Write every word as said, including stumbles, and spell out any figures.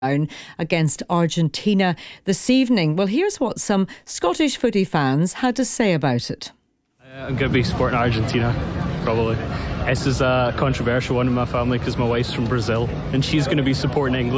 against Argentina this evening. Well, here's what some Scottish footy fans had to say about it. Uh, I'm going to be supporting Argentina, probably. This is a controversial one in my family because my wife's from Brazil and she's going to be supporting England.